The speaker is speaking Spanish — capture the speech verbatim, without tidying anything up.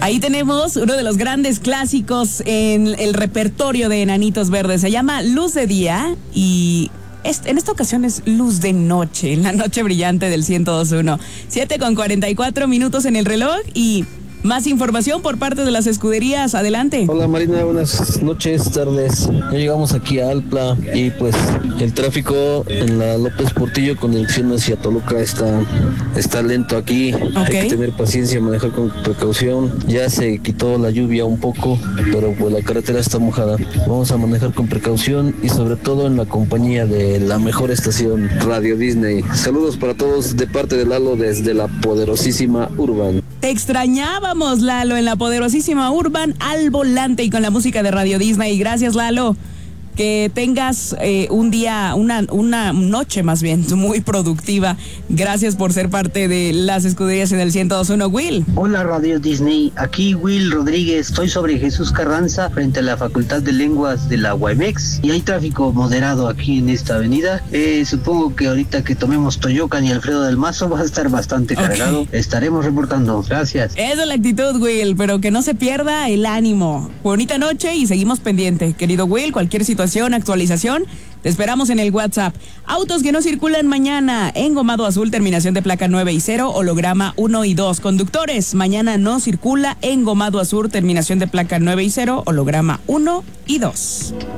Ahí tenemos uno de los grandes clásicos en el repertorio de Enanitos Verdes. Se llama Luz de Día y en esta ocasión es Luz de Noche, la noche brillante del ciento dos punto uno. siete con cuarenta y cuatro minutos en el reloj y más información por parte de las escuderías. Adelante. Hola Marina, buenas noches, tardes. Ya llegamos aquí a Alpla y pues el tráfico en la López Portillo con dirección hacia Toluca está, está lento aquí. Okay. Hay que tener paciencia, manejar con precaución. Ya se quitó la lluvia un poco, pero pues la carretera está mojada. Vamos a manejar con precaución y sobre todo en la compañía de la mejor estación, Radio Disney. Saludos para todos de parte de Lalo desde la poderosísima Urban. Te extrañábamos, Lalo, en la poderosísima Urban al volante y con la música de Radio Disney. Gracias, Lalo. Que tengas eh, un día, una, una noche más bien, muy productiva. Gracias por ser parte de las escuderías en el ciento dos punto uno, Will. Hola Radio Disney, aquí Will Rodríguez. Estoy sobre Jesús Carranza frente a la Facultad de Lenguas de la U A M E X y hay tráfico moderado aquí en esta avenida. Eh, supongo que ahorita que tomemos Toyocan y Alfredo del Mazo va a estar bastante okay. cargado. Estaremos reportando. Gracias. Esa es la actitud, Will, pero que no se pierda el ánimo. Bonita noche y seguimos pendiente. Querido Will, cualquier situación, actualización, te esperamos en el WhatsApp. Autos que no circulan mañana, engomado azul, terminación de placa nueve y cero, holograma uno y dos. Conductores, mañana no circula, engomado azul, terminación de placa nueve y cero, holograma uno y dos.